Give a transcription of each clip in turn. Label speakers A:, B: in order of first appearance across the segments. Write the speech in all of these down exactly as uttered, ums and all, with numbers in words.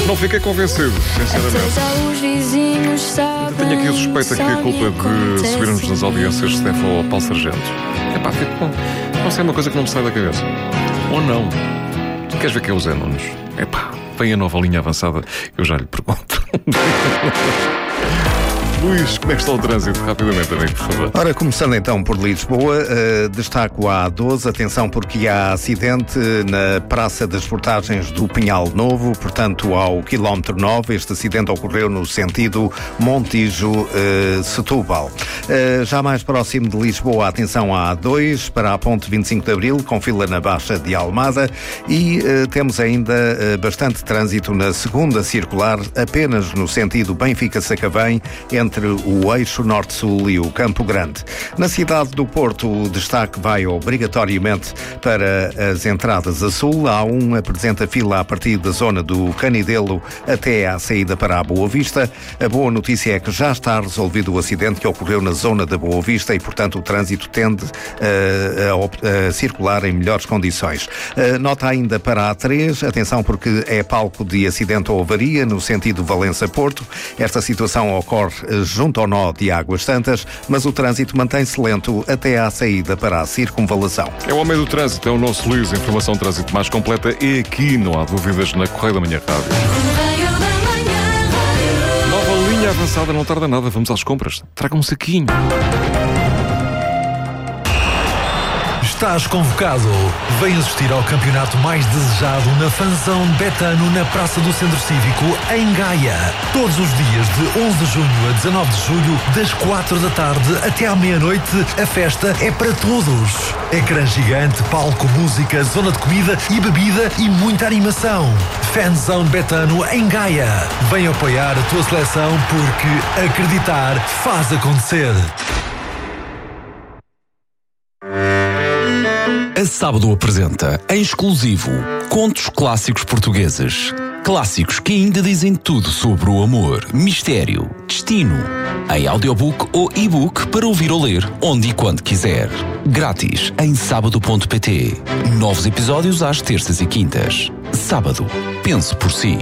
A: Não fiquei convencido, sinceramente. Tenho aqui a suspeita que a culpa de subirmos nas audiências se deve ao Paulo Sargento. Epá, fico com... Não sei, é uma coisa que não me sai da cabeça. Ou não. Tu queres ver que é o Zé Nunes? Epá, vem a nova linha avançada, eu já lhe pergunto. Luís, como é que está o trânsito? Rapidamente, amigo, por favor.
B: Ora, começando então por Lisboa, uh, destaco a A doze, atenção porque há acidente na Praça das Portagens do Pinhal Novo, portanto ao quilómetro nove, este acidente ocorreu no sentido Montijo-Setúbal. Uh, já mais próximo de Lisboa, atenção à A dois, para a ponte vinte e cinco de Abril, com fila na Baixa de Almada, e uh, temos ainda uh, bastante trânsito na segunda circular, apenas no sentido Benfica-Sacavém, entre o eixo norte-sul e o Campo Grande. Na cidade do Porto, o destaque vai obrigatoriamente para as entradas a sul. A um apresenta fila a partir da zona do Canidelo até à saída para a Boa Vista. A boa notícia é que já está resolvido o acidente que ocorreu na zona da Boa Vista e, portanto, o trânsito tende uh, a, a circular em melhores condições. Uh, nota ainda para a A três, atenção porque é palco de acidente ou avaria no sentido Valença-Porto. Esta situação ocorre junto ao nó de Águas Santas, mas o trânsito mantém-se lento até à saída para a circunvalação.
A: É o homem do trânsito, é o nosso Luís. Informação de trânsito mais completa e aqui não há dúvidas na Correio da Manhã Rádio. Nova linha avançada, não tarda nada, vamos às compras. Traga um saquinho.
C: Estás convocado. Vem assistir ao campeonato mais desejado na Fanzão Betano na Praça do Centro Cívico, em Gaia. Todos os dias de onze de junho a dezanove de julho, das quatro da tarde até à meia-noite, a festa é para todos. Ecrã gigante, palco, música, zona de comida e bebida e muita animação. Fanzão Betano em Gaia. Vem apoiar a tua seleção porque acreditar faz acontecer.
D: A Sábado apresenta, em exclusivo, contos clássicos portugueses. Clássicos que ainda dizem tudo sobre o amor, mistério, destino. Em audiobook ou e-book para ouvir ou ler, onde e quando quiser. Grátis em sábado ponto pt. Novos episódios às terças e quintas. Sábado. Pense por si.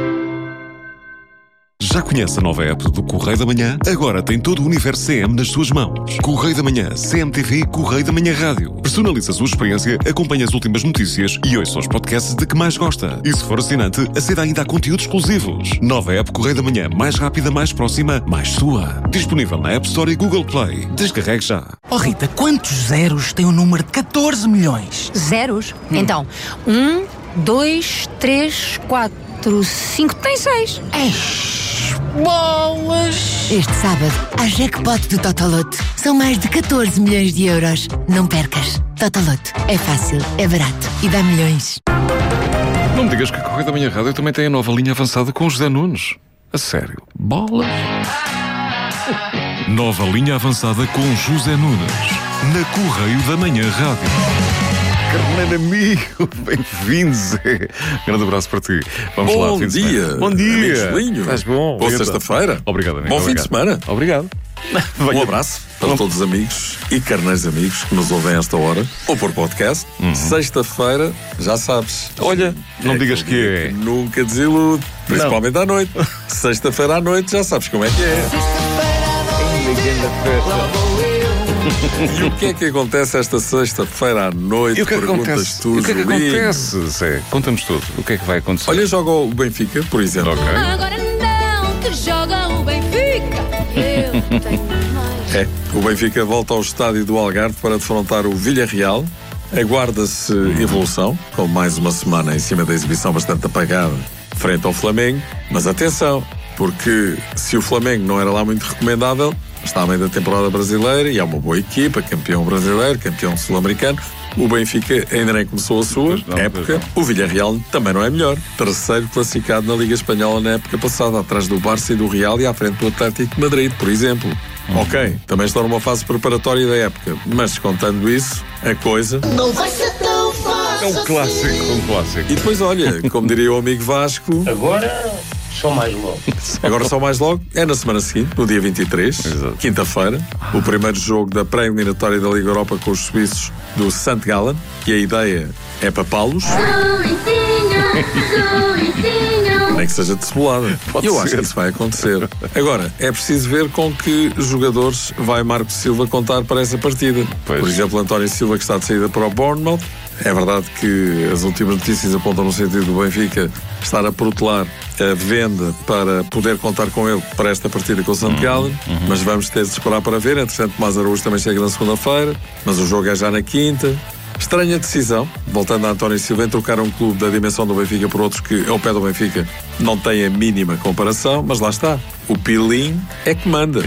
A: Já conhece a nova app do Correio da Manhã? Agora tem todo o universo C M nas suas mãos. Correio da Manhã, C M T V, Correio da Manhã Rádio. Personaliza a sua experiência, acompanha as últimas notícias e ouça os podcasts de que mais gosta. E se for assinante, aceda ainda a conteúdos exclusivos. Nova app Correio da Manhã, mais rápida, mais próxima, mais sua. Disponível na App Store e Google Play. Descarregue já.
E: Oh Rita, quantos zeros tem o número de catorze milhões?
F: Zeros? Hum. Então, um, dois, três, quatro, cinco, tem seis.
E: Eish. Bolas!
G: Este sábado, há jackpot do Totoloto. São mais de catorze milhões de euros. Não percas. Totoloto. É fácil, é barato e dá milhões.
A: Não me digas que a Correio da Manhã Rádio também tem a nova linha avançada com o José Nunes. A sério? Bola! Nova linha avançada com José Nunes. Na Correio da Manhã Rádio. Carneiro amigo, bem-vindos. Grande abraço para ti. Vamos
H: bom
A: lá, fim
H: dia.
A: de semana. Bom dia.
H: Estás bom? Boa sexta-feira.
A: Obrigado, amigo.
H: Bom
A: Obrigado.
H: fim de semana.
A: Obrigado.
H: Um abraço para Bom. todos os amigos e carneiros amigos que nos ouvem a esta hora ou por podcast. Uhum. Sexta-feira, já sabes.
A: Olha, não
H: é
A: digas que é.
H: Que nunca desilude, principalmente não. à noite. Sexta-feira à noite, já sabes como é que é. E o que é que acontece esta sexta-feira à noite?
A: E o que é que acontece?
H: Tu,
A: e o que é que
H: Julinho?
A: acontece, Zé? Conta-nos tudo. O que é que vai acontecer?
H: Olha, joga o Benfica, por exemplo.
A: Ok.
F: Agora não, que joga o Benfica. Eu tenho mais.
H: É, o Benfica volta ao estádio do Algarve para defrontar o Villarreal. Aguarda-se evolução, com mais uma semana em cima da exibição bastante apagada frente ao Flamengo. Mas atenção, porque se o Flamengo não era lá muito recomendável, está a meio da temporada brasileira e é uma boa equipa, campeão brasileiro, campeão sul-americano. O Benfica ainda nem começou a sua não, época. Não. O Villarreal também não é melhor. Terceiro classificado na Liga Espanhola na época passada, atrás do Barça e do Real e à frente do Atlético de Madrid, por exemplo. Hum. Ok, também estão numa fase preparatória da época, mas contando isso, a coisa
I: não vai ser tão fácil.
A: É um clássico, um clássico.
H: E depois, olha, como diria o amigo Vasco,
I: agora só mais logo.
H: Agora só mais logo é na semana seguinte, no dia vinte e três,
A: Exato.
H: quinta-feira, o primeiro jogo da pré-eliminatória da Liga Europa com os suíços do Sant Gallen, e a ideia é papá-los. Nem que que seja de cebolada.
B: Pode
H: Eu
B: ser.
H: acho que isso vai acontecer. Agora, é preciso ver com que jogadores vai Marco Silva contar para essa partida.
B: Pois.
H: Por exemplo, António Silva, que está de saída para o Bournemouth. É verdade que as últimas notícias apontam no sentido do Benfica estar a protelar a venda para poder contar com ele para esta partida com o Saint Gallen, uhum. mas vamos ter de esperar para ver. Entretanto, Tomás Araújo também chega na segunda-feira, mas o jogo é já na quinta. Estranha decisão, voltando a António Silva, em trocar um clube da dimensão do Benfica por outros que, ao pé do Benfica, não tem a mínima comparação, mas lá está. O Pilim é que manda.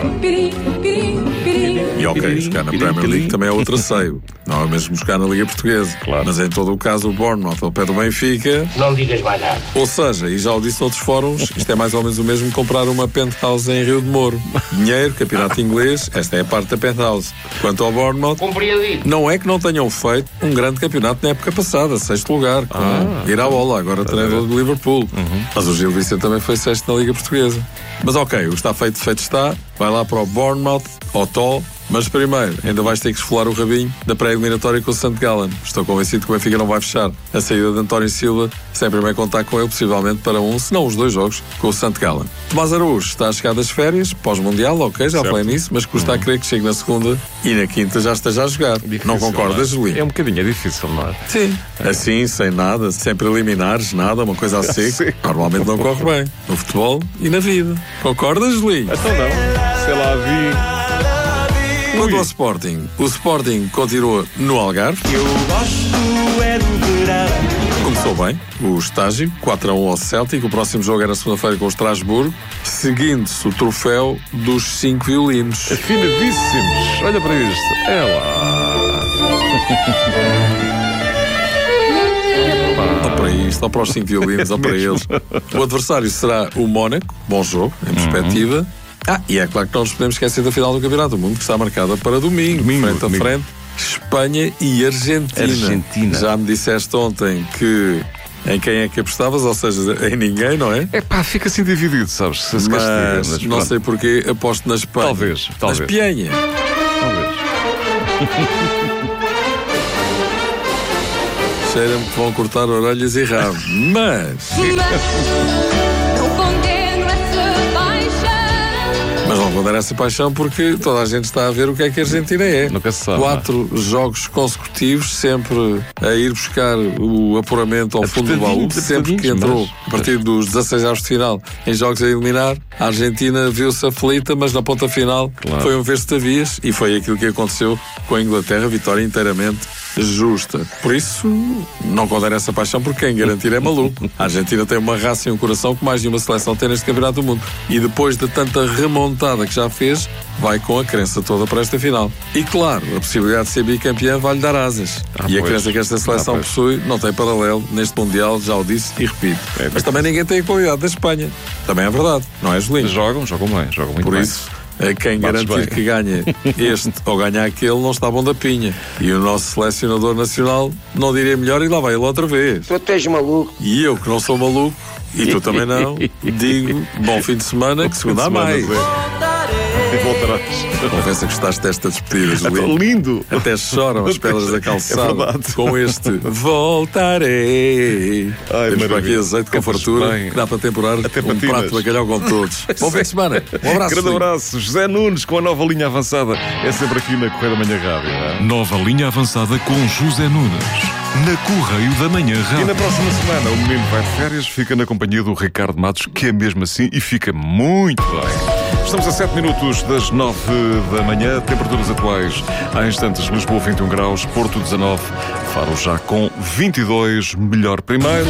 H: E ok, jogar na Premier League também é outro receio. Não é mesmo jogar na Liga Portuguesa. Claro. Mas em todo o caso, o Bournemouth ao pé do Benfica...
I: Não digas mais nada.
H: Ou seja, e já o disse noutros fóruns, isto é mais ou menos o mesmo que comprar uma penthouse em Rio de Moro. Dinheiro, campeonato inglês, esta é a parte da penthouse. Quanto ao Bournemouth,
I: compreendido.
H: Não é que não tenham feito um grande campeonato na época passada, sexto lugar, com ah, Iraola, agora treinador do Liverpool. Uhum. Mas o Gil Vicente também foi sexto na Liga Portuguesa. Mas ok, o está feito, feito está. Vai lá para o Bournemouth, ao Tol. Mas primeiro, ainda vais ter que esfolar o rabinho da pré-eliminatória com o Saint Gallen. Estou convencido que o Benfica não vai fechar a saída de António Silva, sem primeiro contar com ele, possivelmente para um, se não os dois jogos, com o Saint Gallen. Tomás Araújo está a chegar das férias, pós-mundial, ok, já falei nisso, mas custa uhum. a crer que chegue na segunda e na quinta já esteja a jogar. Difícil, não concordas, Julinho?
B: É um bocadinho, é difícil, não é?
H: Sim. É. Assim, sem nada, sem preliminares, nada, uma coisa a seco, normalmente não corre bem. No futebol e na vida. Concordas, Julinho?
B: Então não. Sei lá, vi...
H: Quanto ao Sporting, o Sporting continua no Algarve.
I: Eu gosto é do verão.
H: Começou bem o estágio, quatro a um ao Celtic. O próximo jogo era segunda-feira com o Estrasburgo, seguindo-se o troféu dos cinco violinos.
B: Afinadíssimos, olha para isto. É lá.
H: Ou para isto, ou para os cinco violinos, ou para eles. O adversário será o Mónaco, bom jogo, em perspectiva. Uhum. Ah, e é claro que não nos podemos esquecer da final do Campeonato do Mundo, que está marcada para domingo, domingo frente domingo. a frente, Espanha e Argentina.
B: Argentina.
H: Já me disseste ontem que em quem é que apostavas, ou seja, em ninguém, não é?
B: É pá, fica assim dividido, sabes? Se
H: mas, castiga, mas não sei porquê, aposto na Espanha.
B: Talvez, talvez.
H: Na Espanha.
B: Talvez.
H: Cheira-me que vão cortar orelhas e rabo. Mas... Mas não condena essa paixão porque toda a gente está a ver o que é que a Argentina é.
B: Nunca se sabe.
H: Quatro não. jogos consecutivos, sempre a ir buscar o apuramento ao fundo do baú. Sempre que entrou, mas... a partir dos dezasseis aos de final, em jogos a eliminar, a Argentina viu-se aflita, mas na ponta final claro. foi um ver-se-tavias e foi aquilo que aconteceu com a Inglaterra, vitória inteiramente justa. Por isso, não condena essa paixão porque quem garantir é maluco. A Argentina tem uma raça e um coração que mais de uma seleção tem neste Campeonato do Mundo. E depois de tanta remontada que já fez, vai com a crença toda para esta final. E claro, a possibilidade de ser bicampeã vai-lhe dar asas. Ah, e a pois. crença que esta seleção ah, possui não tem paralelo neste Mundial, já o disse e repito. É, mas também ninguém tem a qualidade da Espanha. Também é verdade, não é, Julinho?
B: Jogam, jogam bem, jogam muito
H: Por
B: bem.
H: isso, quem
B: Bates
H: garantir
B: bem.
H: que ganha este ou ganha aquele não está bom da pinha. E o nosso selecionador nacional não diria melhor e lá vai ele outra vez.
I: Tu és maluco.
H: E eu, que não sou maluco, e tu também não, digo bom fim de semana, que segunda há mais.
B: Voltarás.
H: Confessa que gostaste desta despedida, Julinho.
B: É lindo.
H: Até choram as pedras da calçada
B: é
H: com este voltarei.
B: Ai,
H: temos para aqui azeite com fartura que dá para temperar
B: Até
H: um
B: patinas.
H: prato de bacalhau com todos. Bom fim de semana. Um abraço.
B: Grande abraço. José Nunes com a nova linha avançada. É sempre aqui na Correio da Manhã Rádio. Não é?
A: Nova linha avançada com José Nunes. Na Correio da Manhã Rádio.
B: E na próxima semana o menino vai de férias, fica na companhia do Ricardo Matos, que é mesmo assim e fica muito bem. Estamos a sete minutos das nove da manhã, temperaturas atuais há instantes, Lisboa vinte e um graus, Porto dezanove, Faro já com vinte e dois, melhor primeiro.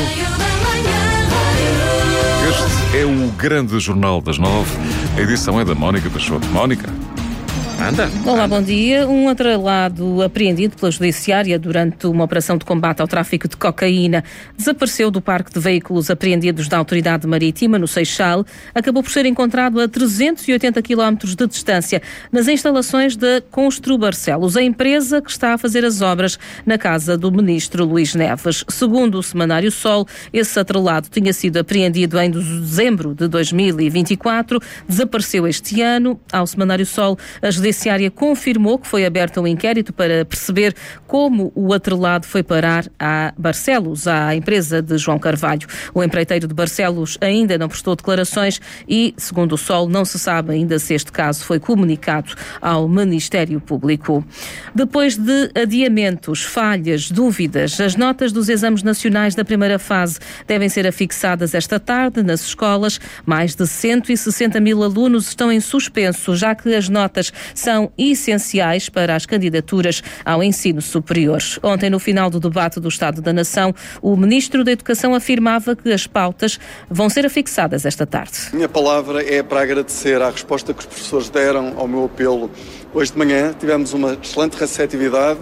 B: Este é o grande jornal das nove, a edição é da Mónica Peixoto. Mónica. Anda.
J: Olá, bom dia. Um atrelado apreendido pela Judiciária durante uma operação de combate ao tráfico de cocaína desapareceu do parque de veículos apreendidos da Autoridade Marítima, no Seixal. Acabou por ser encontrado a trezentos e oitenta quilómetros de distância, nas instalações da Constru Barcelos, a empresa que está a fazer as obras na casa do ministro Luís Neves. Segundo o Semanário Sol, esse atrelado tinha sido apreendido em dezembro de dois mil e vinte e quatro, desapareceu este ano. Ao Semanário Sol, a Judiciária Judiciária confirmou que foi aberto um inquérito para perceber como o atrelado foi parar a Barcelos, à empresa de João Carvalho. O empreiteiro de Barcelos ainda não prestou declarações e, segundo o Sol, não se sabe ainda se este caso foi comunicado ao Ministério Público. Depois de adiamentos, falhas, dúvidas, as notas dos exames nacionais da primeira fase devem ser afixadas esta tarde nas escolas. Mais de cento e sessenta mil alunos estão em suspenso, já que as notas são essenciais para as candidaturas ao ensino superior. Ontem, no final do debate do Estado da Nação, o Ministro da Educação afirmava que as pautas vão ser afixadas esta tarde.
K: Minha palavra é para agradecer a resposta que os professores deram ao meu apelo. Hoje de manhã tivemos uma excelente receptividade,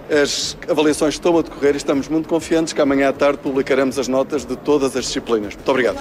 K: as avaliações estão a decorrer e estamos muito confiantes que amanhã à tarde publicaremos as notas de todas as disciplinas. Muito obrigado.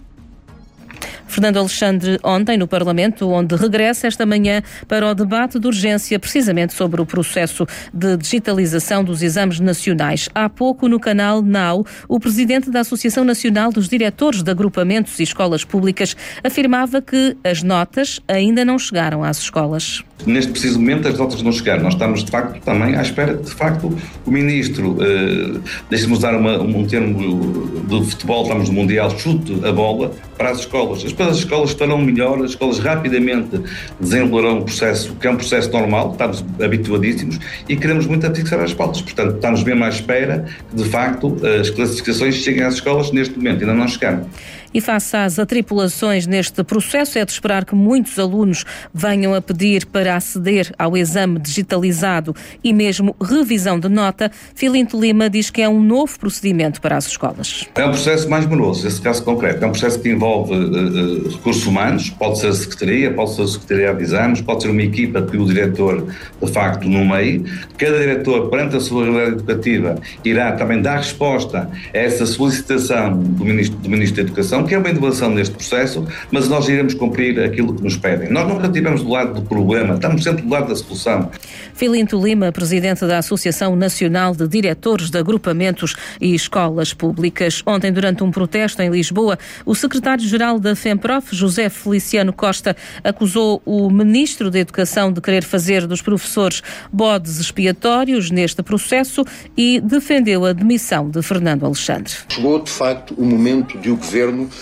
J: Fernando Alexandre, ontem no Parlamento, onde regressa esta manhã para o debate de urgência, precisamente sobre o processo de digitalização dos exames nacionais. Há pouco, no canal Now, o presidente da Associação Nacional dos Diretores de Agrupamentos e Escolas Públicas afirmava que as notas ainda não chegaram às escolas.
L: Neste preciso momento as notas não chegaram. Nós estamos de facto também à espera que de facto o Ministro, eh, deixe-me usar uma, um termo do futebol, estamos no Mundial, chute a bola para as escolas. As, as escolas estarão melhor, as escolas rapidamente desenvolverão um processo que é um processo normal, estamos habituadíssimos e queremos muito fixar as pautas. Portanto, estamos mesmo à espera que de facto as classificações cheguem às escolas. Neste momento ainda não chegaram.
J: E face às atripulações neste processo, é de esperar que muitos alunos venham a pedir para aceder ao exame digitalizado e mesmo revisão de nota. Filinto Lima diz que é um novo procedimento para as escolas.
L: É um processo mais moroso, esse caso concreto. É um processo que envolve uh, recursos humanos, pode ser a Secretaria, pode ser a Secretaria de Exames, pode ser uma equipa que o diretor, de facto, nomeie. Cada diretor, perante a sua realidade educativa, irá também dar resposta a essa solicitação do Ministro, do Ministro da Educação, que é uma inovação neste processo, mas nós iremos cumprir aquilo que nos pedem. Nós nunca estivemos do lado do problema, estamos sempre do lado da solução.
J: Filinto Lima, presidente da Associação Nacional de Diretores de Agrupamentos e Escolas Públicas. Ontem, durante um protesto em Lisboa, o secretário-geral da FEMPROF, José Feliciano Costa, acusou o Ministro da Educação de querer fazer dos professores bodes expiatórios neste processo e defendeu a demissão de Fernando Alexandre.
M: Chegou, de facto, o momento de o Governo